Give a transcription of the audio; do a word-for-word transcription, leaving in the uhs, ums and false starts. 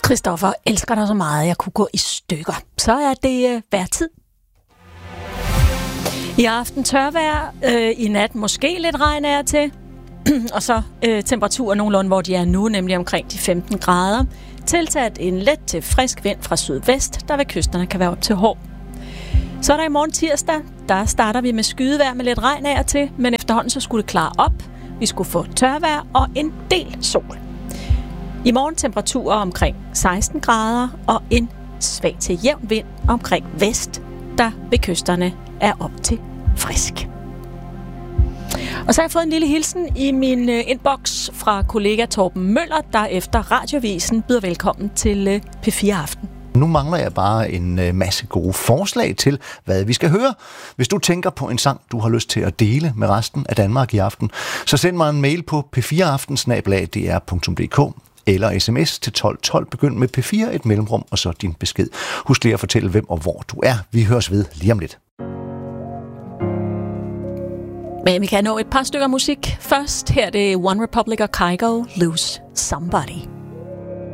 Christoffer, elsker dig så meget, jeg kunne gå i stykker. Så er det øh, hver tid. I aften tørvejr, øh, i nat måske lidt regn er til, og så øh, temperaturer nogenlunde, hvor de er nu, nemlig omkring de femten grader. Tiltaget en let til frisk vind fra sydvest, der ved kysterne kan være op til hård. Så er der i morgen tirsdag, der starter vi med skydevejr med lidt regn af og til, men efterhånden så skulle det klare op. Vi skulle få tørvejr og en del sol. I morgen temperaturer omkring seksten grader og en svag til jævn vind omkring vest, der ved kysterne er op til frisk. Og så har jeg fået en lille hilsen i min uh, inbox fra kollega Torben Møller, der efter Radiovisen byder velkommen til uh, P fire Aften. Nu mangler jeg bare en masse gode forslag til, hvad vi skal høre. Hvis du tænker på en sang, du har lyst til at dele med resten af Danmark i aften, så send mig en mail på p fire aften snabel-a d r punktum d k eller sms til tolv tolv. Begynd med P fire, et mellemrum og så din besked. Husk lige at fortælle, hvem og hvor du er. Vi høres ved lige om lidt. Men vi kan nå et par stykker musik. Først her er det One Republic og Kygo, Lose Somebody.